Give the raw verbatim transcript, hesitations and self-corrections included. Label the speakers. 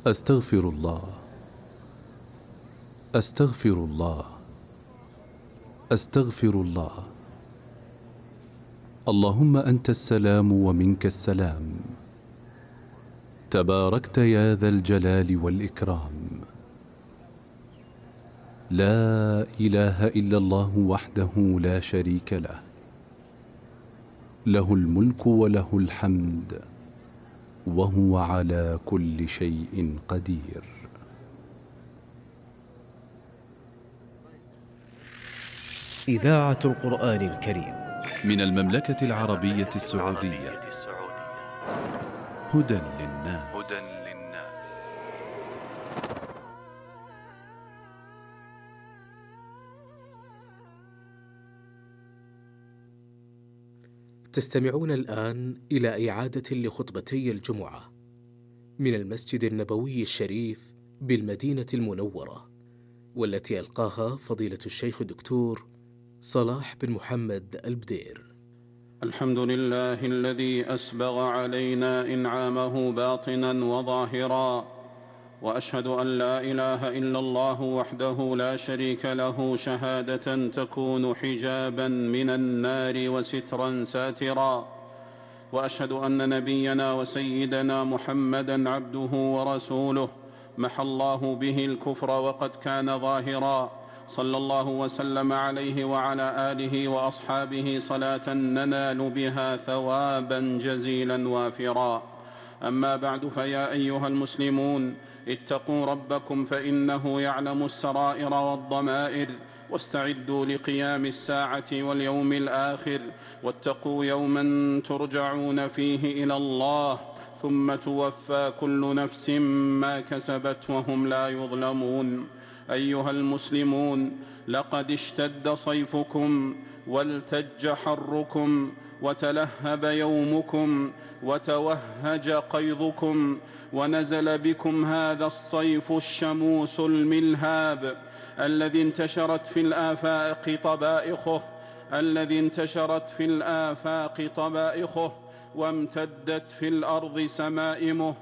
Speaker 1: أستغفر الله أستغفر الله أستغفر الله. اللهم أنت السلام ومنك السلام، تباركت يا ذا الجلال والإكرام. لا إله إلا الله وحده لا شريك له، له الملك وله الحمد وهو على كل شيء قدير.
Speaker 2: إذاعة القرآن الكريم
Speaker 1: من المملكة العربية السعودية. هدى للناس.
Speaker 2: تستمعون الآن إلى إعادة لخطبتي الجمعة من المسجد النبوي الشريف بالمدينة المنورة، والتي ألقاها فضيلة الشيخ الدكتور صلاح بن محمد البدير.
Speaker 3: الحمد لله الذي أسبغ علينا إنعامه باطنا وظاهرا، وأشهد أن لا إله إلا الله وحده لا شريك له شهادة تكون حجابا من النار وسترا ساترا، وأشهد أن نبينا وسيدنا محمدا عبده ورسوله محى الله به الكفر وقد كان ظاهرا، صلى الله وسلم عليه وعلى آله وأصحابه صلاة ننال بها ثوابا جزيلا وافرا. أما بعد، فيا أيها المسلمون، اتقوا ربكم فإنه يعلم السرائر والضمائر، واستعدوا لقيام الساعة واليوم الآخر، واتقوا يوما ترجعون فيه إلى الله ثم توفى كل نفس ما كسبت وهم لا يظلمون. أيها المسلمون، لقد اشتد صيفكم والتج حركم وتلهب يومكم وتوهج قيظكم، ونزل بكم هذا الصيف الشموس الملهاب الذي انتشرت في الآفاق طبائخه الذي انتشرت في الآفاق طبائخه وامتدت في الأرض سمائمه،